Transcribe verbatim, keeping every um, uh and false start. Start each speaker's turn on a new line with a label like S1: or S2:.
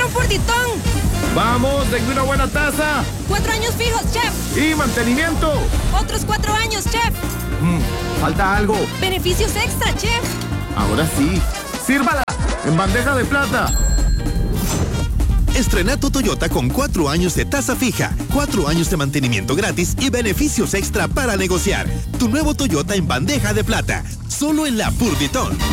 S1: ¡Quiero un Purditón!
S2: ¡Vamos! ¡Denme una buena taza!
S1: ¡Cuatro años fijos, chef!
S2: ¡Y mantenimiento!
S1: ¡Otros cuatro años, chef!
S2: Mm, falta algo.
S1: ¡Beneficios extra, chef!
S2: Ahora sí. ¡Sírvala! ¡En bandeja de plata!
S3: Estrena tu Toyota con cuatro años de tasa fija, cuatro años de mantenimiento gratis y beneficios extra para negociar. Tu nuevo Toyota en bandeja de plata, solo en la Purditón.